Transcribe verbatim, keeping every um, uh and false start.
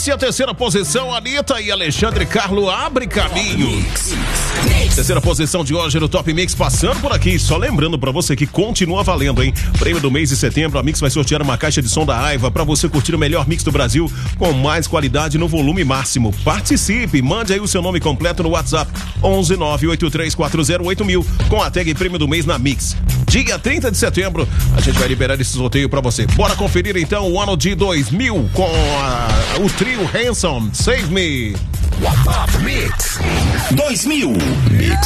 Mix e a terceira posição, Anitta e Alexandre Carlo abre caminho. Mix. Terceira posição de hoje no Top Mix, passando por aqui. Só lembrando pra você que continua valendo, hein? Prêmio do mês de setembro, a Mix vai sortear uma caixa de som da Aiva pra você curtir o melhor mix do Brasil com mais qualidade no volume máximo. Participe, mande aí o seu nome completo no WhatsApp onze nove oito três quatro zero oito mil com a tag Prêmio do Mês na Mix. Dia trinta de setembro, a gente vai liberar esse sorteio pra você. Bora conferir então o ano de dois mil com a, o trio Hanson, Save Me. Mix dois mil. Mix